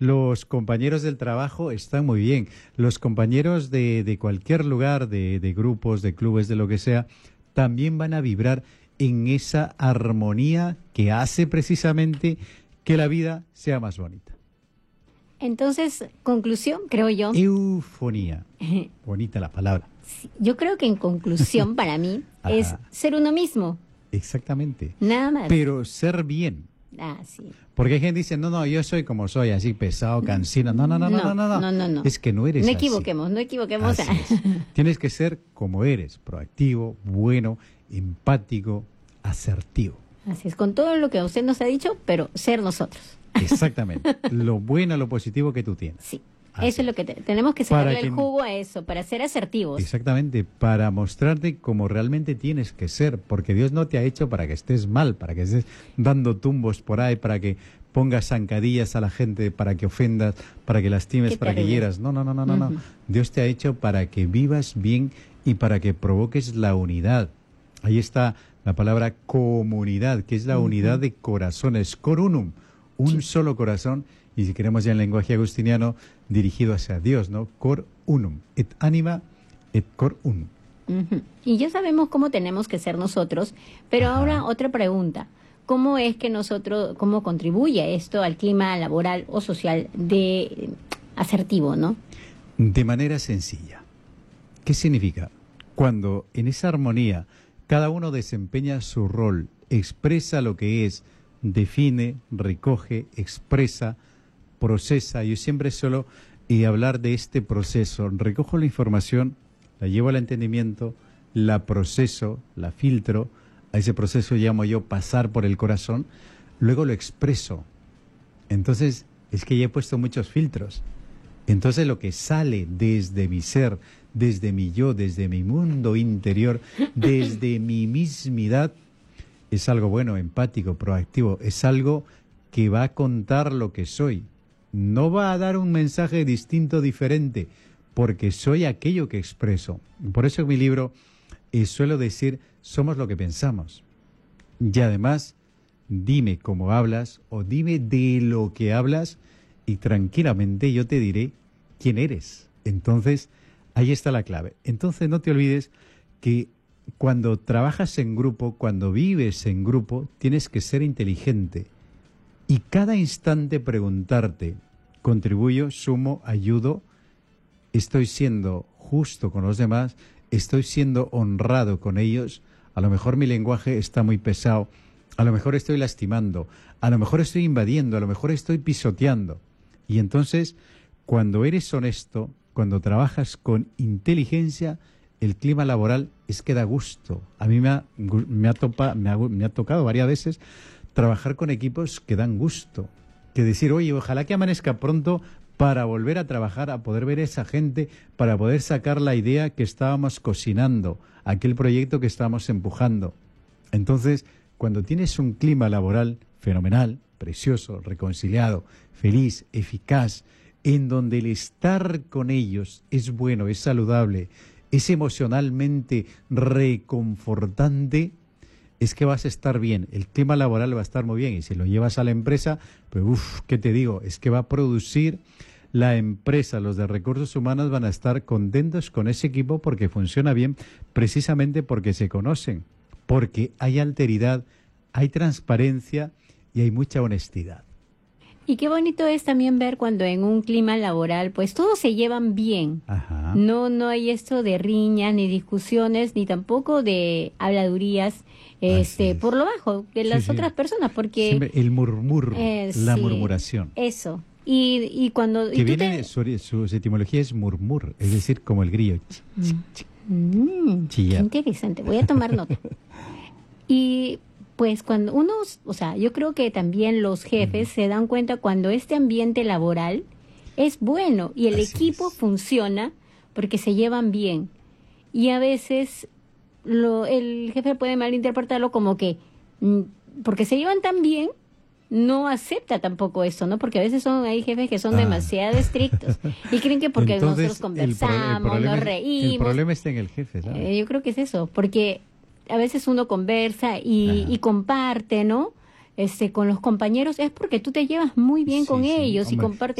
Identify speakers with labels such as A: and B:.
A: Los compañeros del trabajo están muy bien. Los compañeros de cualquier lugar, de grupos, de clubes, de lo que sea, también van a vibrar en esa armonía que hace precisamente que la vida sea más bonita.
B: Entonces, conclusión, creo yo.
A: Eufonía. Bonita la palabra.
B: Sí, yo creo que en conclusión para mí es ser uno mismo.
A: Exactamente.
B: Nada más.
A: Pero ser bien.
B: Sí.
A: Porque hay gente que dice, no, yo soy como soy, así pesado, cansino. No. Es que no eres así.
B: No equivoquemos.
A: Así es. Tienes que ser como eres, proactivo, bueno, empático, asertivo.
B: Así es, con todo lo que usted nos ha dicho, pero ser nosotros.
A: Exactamente. Lo bueno, lo positivo que tú tienes.
B: Sí. Eso es lo que tenemos que sacarle el jugo a eso, para ser asertivos.
A: Exactamente, para mostrarte como realmente tienes que ser, porque Dios no te ha hecho para que estés mal, para que estés dando tumbos por ahí, para que pongas zancadillas a la gente, para que ofendas, para que lastimes, para que hieras. No. Dios te ha hecho para que vivas bien y para que provoques la unidad. Ahí está la palabra comunidad, que es la unidad de corazones, cor unum, un solo corazón. Y si queremos ya en lenguaje agustiniano, dirigido hacia Dios, ¿no? Cor unum, et anima, et cor unum.
B: Y ya sabemos cómo tenemos que ser nosotros, pero ahora otra pregunta. ¿Cómo es que cómo contribuye esto al clima laboral o social de asertivo, ¿no?
A: De manera sencilla. ¿Qué significa? Cuando en esa armonía cada uno desempeña su rol, expresa lo que es, define, recoge, expresa, procesa. Yo siempre suelo hablar de este proceso. Recojo la información, la llevo al entendimiento, la proceso, la filtro. A ese proceso llamo yo pasar por el corazón. Luego lo expreso. Entonces, es que ya he puesto muchos filtros. Entonces, lo que sale desde mi ser, desde mi yo, desde mi mundo interior, desde mi mismidad, es algo bueno, empático, proactivo. Es algo que va a contar lo que soy. No va a dar un mensaje distinto, diferente, porque soy aquello que expreso. Por eso en mi libro suelo decir, somos lo que pensamos. Y además, dime cómo hablas o dime de lo que hablas y tranquilamente yo te diré quién eres. Entonces, ahí está la clave. Entonces, no te olvides que cuando trabajas en grupo, cuando vives en grupo, tienes que ser inteligente. Y cada instante preguntarte, ¿contribuyo, sumo, ayudo? ¿Estoy siendo justo con los demás? ¿Estoy siendo honrado con ellos? A lo mejor mi lenguaje está muy pesado, a lo mejor estoy lastimando, a lo mejor estoy invadiendo, a lo mejor estoy pisoteando. Y entonces, cuando eres honesto, cuando trabajas con inteligencia, el clima laboral es que da gusto. A mí me ha tocado varias veces trabajar con equipos que dan gusto. Que decir, oye, ojalá que amanezca pronto para volver a trabajar, a poder ver a esa gente, para poder sacar la idea que estábamos cocinando, aquel proyecto que estábamos empujando. Entonces, cuando tienes un clima laboral fenomenal, precioso, reconciliado, feliz, eficaz, en donde el estar con ellos es bueno, es saludable, es emocionalmente reconfortante, es que vas a estar bien, el clima laboral va a estar muy bien, y si lo llevas a la empresa, pues ¿qué te digo? Es que va a producir la empresa, los de recursos humanos van a estar contentos con ese equipo porque funciona bien, precisamente porque se conocen, porque hay alteridad, hay transparencia y hay mucha honestidad.
B: Y qué bonito es también ver cuando en un clima laboral, pues todos se llevan bien.
A: Ajá.
B: No hay esto de riñas, ni discusiones, ni tampoco de habladurías por lo bajo de las otras personas, porque
A: siempre el murmur, la murmuración.
B: Eso. Y cuando
A: que viene su etimología es murmur, es decir, como el grillo.
B: Qué interesante. Voy a tomar nota. Y pues cuando yo creo que también los jefes se dan cuenta cuando este ambiente laboral es bueno y el equipo funciona porque se llevan bien. Y a veces el jefe puede malinterpretarlo como que porque se llevan tan bien, no acepta tampoco eso, ¿no? Porque a veces hay jefes que son demasiado estrictos y creen que porque nosotros conversamos, nos reímos.
A: El problema está en el jefe, ¿sabes?
B: Yo creo que es eso, porque a veces uno conversa y comparte, ¿no? Con los compañeros, es porque tú te llevas muy bien con ellos, hombre, y compartes